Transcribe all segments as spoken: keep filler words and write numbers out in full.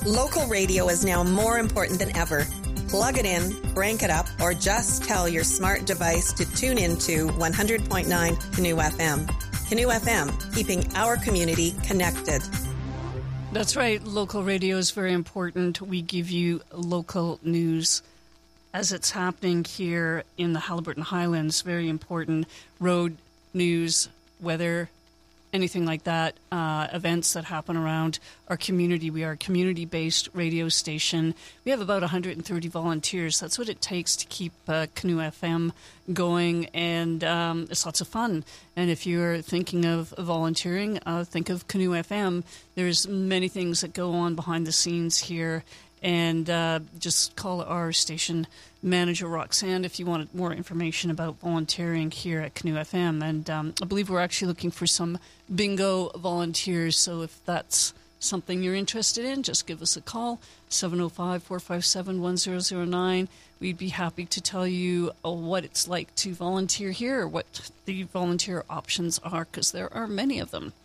Local radio is now more important than ever. Plug it in, crank it up, or just tell your smart device to tune into one hundred point nine Canoe F M. Canoe F M, keeping our community connected. That's right. Local radio is very important. We give you local news as it's happening here in the Haliburton Highlands. Very important. Road news, weather, anything like that, uh, events that happen around our community. We are a community-based radio station. We have about one hundred thirty volunteers. That's what it takes to keep uh, Canoe F M going, and um, it's lots of fun. And if you're thinking of volunteering, uh, think of Canoe F M. There's many things that go on behind the scenes here, and uh, just call our station manager, Roxanne, if you wanted more information about volunteering here at Canoe F M. And um, I believe we're actually looking for some bingo volunteers, so if that's something you're interested in, just give us a call, seven oh five, four five seven, one zero zero nine. We'd be happy to tell you uh, what it's like to volunteer here, or what the volunteer options are, because there are many of them.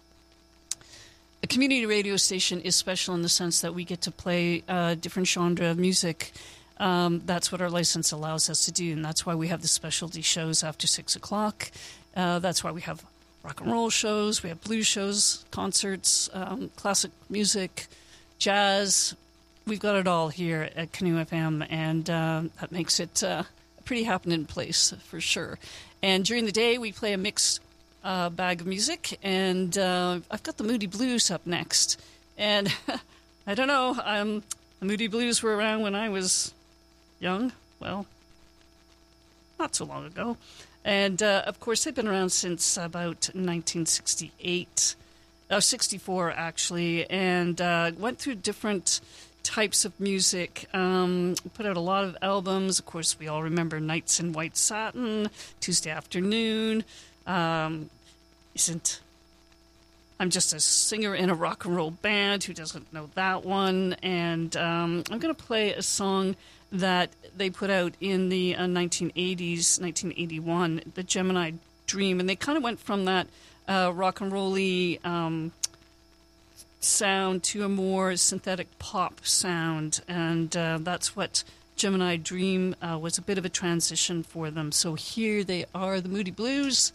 A community radio station is special in the sense that we get to play uh, different genre of music. Um, that's what our license allows us to do, and that's why we have the specialty shows after six o'clock. Uh, that's why we have rock and roll shows, we have blues shows, concerts, um, classic music, jazz. We've got it all here at Canoe F M, and uh, that makes it uh, a pretty happening place for sure. And during the day, we play a mixed uh, bag of music, and uh, I've got the Moody Blues up next. And I don't know, um, the Moody Blues were around when I was young. Well, not so long ago. And, uh, of course, they've been around since about nineteen sixty-eight, or sixty-four, actually, and uh, went through different types of music, um, put out a lot of albums. Of course, we all remember Nights in White Satin, Tuesday Afternoon, um, Isn't... I'm just a singer in a rock and roll band. Who doesn't know that one? And um, I'm going to play a song that they put out in the uh, nineteen eighties, nineteen eighty-one, the Gemini Dream. And they kind of went from that uh, rock and roll-y um, sound to a more synthetic pop sound. And uh, that's what Gemini Dream uh, was, a bit of a transition for them. So here they are, the Moody Blues.